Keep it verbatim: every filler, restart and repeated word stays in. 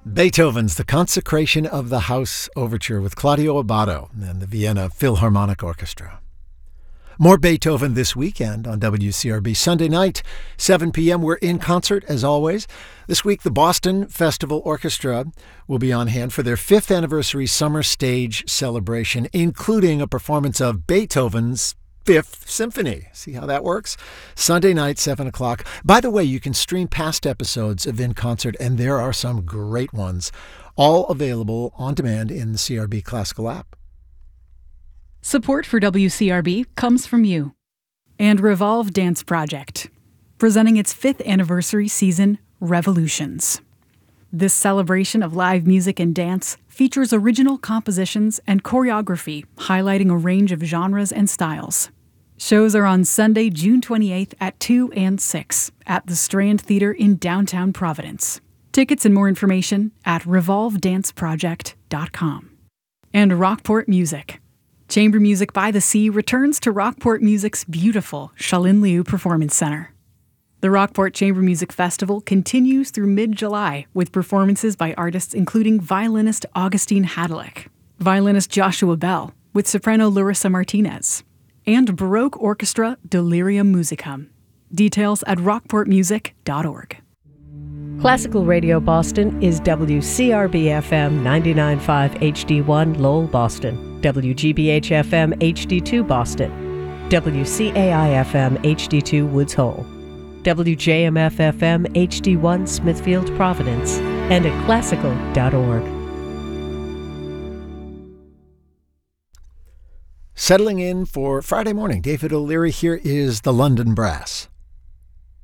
Beethoven's The Consecration of the House Overture with Claudio Abbado and the Vienna Philharmonic Orchestra. More Beethoven this weekend on W C R B. Sunday night, seven p.m. We're in concert, as always. This week, the Boston Festival Orchestra will be on hand for their fifth anniversary summer stage celebration, including a performance of Beethoven's Fifth Symphony. See how that works? Sunday night, seven o'clock. By the way, you can stream past episodes of In Concert, and there are some great ones, all available on demand in the C R B Classical app. Support for W C R B comes from you and Revolve Dance Project, presenting its fifth anniversary season, Revolutions. This celebration of live music and dance features original compositions and choreography highlighting a range of genres and styles. Shows are on Sunday, June twenty-eighth at two and six at the Strand Theater in downtown Providence. Tickets and more information at revolve dance project dot com. And Rockport Music. Chamber Music by the Sea returns to Rockport Music's beautiful Shalin Liu Performance Center. The Rockport Chamber Music Festival continues through mid-July with performances by artists including violinist Augustine Hadlick, violinist Joshua Bell with soprano Larissa Martinez, and Baroque Orchestra Delirium Musicum. Details at rockport music dot org. Classical Radio Boston is W C R B F M ninety-nine point five H D one Lowell, Boston, W G B H F M H D two Boston, W C A I F M H D two Woods Hole, W J M F F M H D one Smithfield, Providence, and at classical dot org. Settling in for Friday morning, David O'Leary. Here is the London Brass.